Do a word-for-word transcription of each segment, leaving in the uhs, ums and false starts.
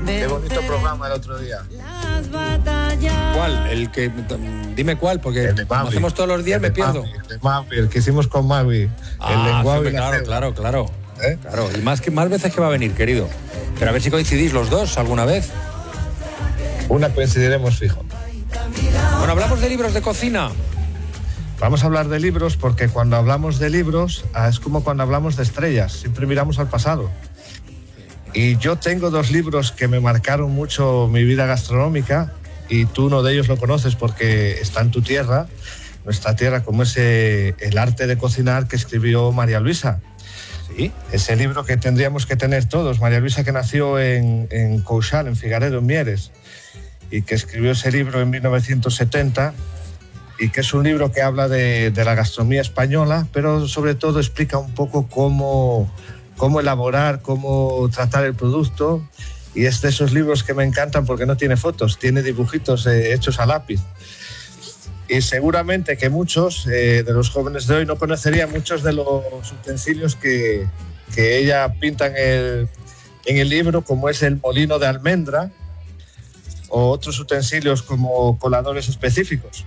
Qué bonito programa el otro día. ¿Cuál? El que dime cuál, porque como hacemos todos los días el me pierdo. Mavi, el de Mavi, el que hicimos con Mavi. Ah, el lenguaje. siempre, claro, claro, claro, ¿Eh? claro. Y más que más veces que va a venir, querido. Pero a ver si coincidís los dos alguna vez. Una coincidiremos fijo. Bueno, hablamos de libros de cocina. Vamos a hablar de libros porque cuando hablamos de libros es como cuando hablamos de estrellas, siempre miramos al pasado. Y yo tengo dos libros que me marcaron mucho mi vida gastronómica y tú uno de ellos lo conoces porque está en tu tierra, nuestra tierra, como es eh, El arte de cocinar que escribió María Luisa. Sí. Ese libro que tendríamos que tener todos. María Luisa, que nació en, en Couchal, en Figaredo, en Mieres, y que escribió ese libro en mil novecientos setenta, y que es un libro que habla de, de la gastronomía española, pero sobre todo explica un poco cómo, cómo elaborar, cómo tratar el producto, y es de esos libros que me encantan porque no tiene fotos, tiene dibujitos eh, hechos a lápiz. Y seguramente que muchos eh, de los jóvenes de hoy no conocerían muchos de los utensilios que, que ella pinta en el, en el libro, como es el molino de almendra o otros utensilios como coladores específicos.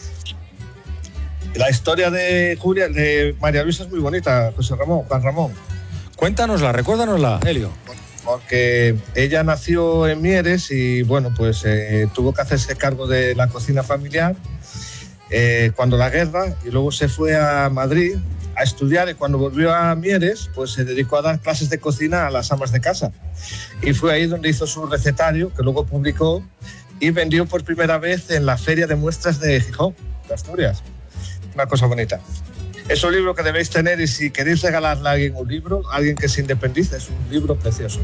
La historia de Julia, de María Luisa es muy bonita, José Ramón, Juan Ramón. Cuéntanosla, recuérdanosla, Helio. Porque ella nació en Mieres y bueno, pues eh, tuvo que hacerse cargo de la cocina familiar eh, cuando la guerra, y luego se fue a Madrid a estudiar, y cuando volvió a Mieres pues se dedicó a dar clases de cocina a las amas de casa, y fue ahí donde hizo su recetario que luego publicó y vendió por primera vez en la Feria de Muestras de Gijón, de Asturias. Una cosa bonita. Es un libro que debéis tener, y si queréis regalarle a alguien un libro, a alguien que se independice, es un libro precioso.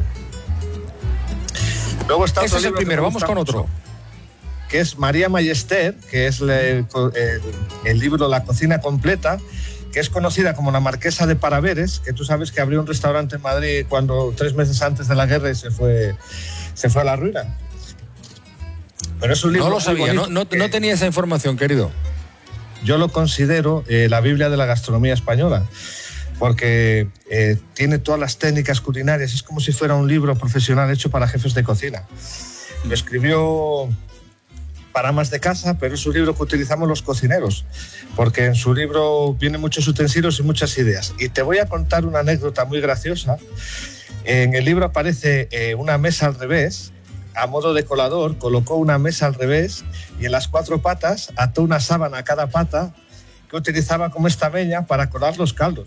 Luego está Ese otro es el libro primero, vamos con mucho, otro. que es María Mayester, que es el, el, el libro La cocina completa, que es conocida como la Marquesa de Paraveres, que tú sabes que abrió un restaurante en Madrid cuando tres meses antes de la guerra y se fue, se fue a la ruina. Pero es un libro no lo sabía, no, no, no tenía esa información, querido. Yo lo considero eh, la Biblia de la gastronomía española, porque eh, tiene todas las técnicas culinarias, es como si fuera un libro profesional hecho para jefes de cocina. Lo escribió para amas de casa, pero es un libro que utilizamos los cocineros, porque en su libro vienen muchos utensilios y muchas ideas. Y te voy a contar una anécdota muy graciosa. En el libro aparece eh, una mesa al revés. A modo de colador, colocó una mesa al revés y en las cuatro patas ató una sábana a cada pata que utilizaba como estamella para colar los caldos.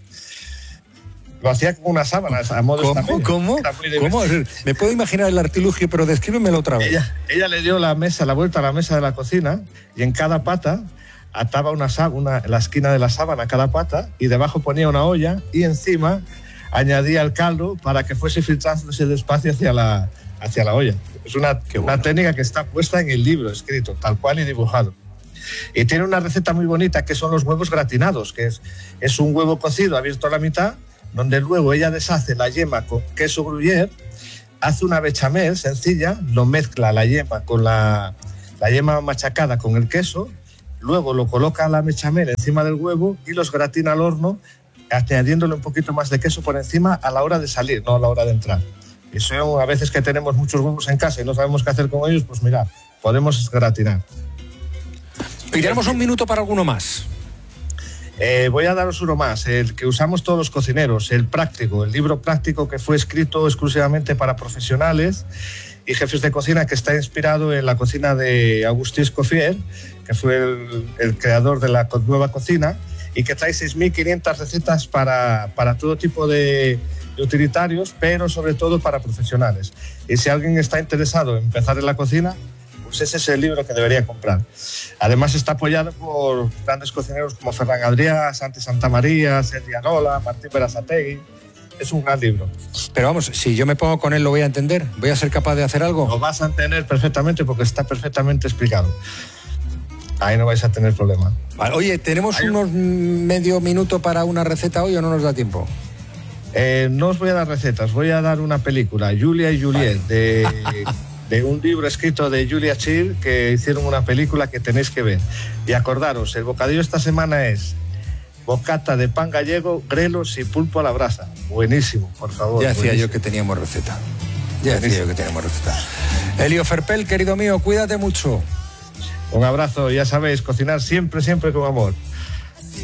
Lo hacía con una sábana a modo de estamella. ¿Cómo? ¿Cómo? Me puedo imaginar el artilugio, pero descríbemelo otra vez. Ella, ella le dio la mesa, la vuelta a la mesa de la cocina, y en cada pata ataba una sábana, la esquina de la sábana a cada pata, y debajo ponía una olla, y encima añadía el caldo para que fuese filtrándose despacio hacia la... hacia la olla. Es una, bueno. una técnica que está puesta en el libro, escrito, tal cual y dibujado. Y tiene una receta muy bonita que son los huevos gratinados, que es, es un huevo cocido abierto a la mitad, donde luego ella deshace la yema con queso gruyère, hace una bechamel sencilla, lo mezcla la yema con la, la yema machacada con el queso, luego lo coloca a la bechamel encima del huevo y los gratina al horno, añadiéndole un poquito más de queso por encima a la hora de salir, no a la hora de entrar. Y son a veces que tenemos muchos huevos en casa y no sabemos qué hacer con ellos, pues mira, podemos gratinar. Y tenemos un minuto para alguno más. Eh, voy a daros uno más, el que usamos todos los cocineros, el práctico, el libro práctico que fue escrito exclusivamente para profesionales y jefes de cocina, que está inspirado en la cocina de Agustín Escoffier, que fue el, el creador de la nueva cocina, y que trae seis mil quinientas recetas para, para todo tipo de... de utilitarios, pero sobre todo para profesionales. Y si alguien está interesado en empezar en la cocina, pues ese es el libro que debería comprar. Además está apoyado por grandes cocineros como Ferran Adrià, Santi Santamaría, Sergi Arola, Martín Berasategui. Es un gran libro. Pero vamos, si yo me pongo con él, ¿lo voy a entender? ¿Voy a ser capaz de hacer algo? Lo vas a entender perfectamente porque está perfectamente explicado. Ahí no vais a tener problema. Vale, oye, ¿tenemos Hay... unos medio minuto para una receta hoy o no nos da tiempo? Eh, no os voy a dar recetas, voy a dar una película, Julia y Juliet, vale. de, de un libro escrito de Julia Child, que hicieron una película que tenéis que ver. Y acordaros, el bocadillo esta semana es bocata de pan gallego, grelos y pulpo a la brasa. Buenísimo, por favor. Ya decía buenísimo. yo que teníamos receta. Ya decía yo que tenemos receta. Elio Ferpel, querido mío, cuídate mucho. Un abrazo, ya sabéis, cocinar siempre, siempre con amor.